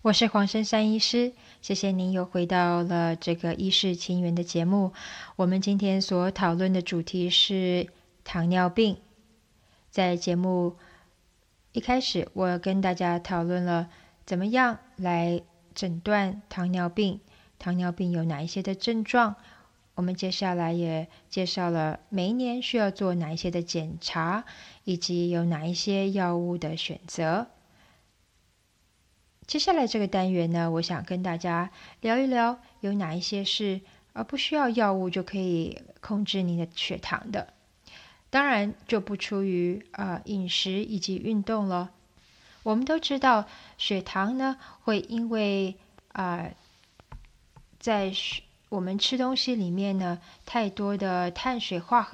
我是黄珊珊医师，谢谢您又回到了这个医事情缘的节目。我们今天所讨论的主题是糖尿病。在节目一开始，我跟大家讨论了怎么样来诊断糖尿病，糖尿病有哪一些的症状。我们接下来也介绍了每一年需要做哪一些的检查，以及有哪一些药物的选择。接下来这个单元呢，我想跟大家聊一聊有哪一些是不需要药物就可以控制你的血糖的。当然就不出于饮食以及运动了。我们都知道血糖呢会因为在我们吃东西里面呢太多的碳水化合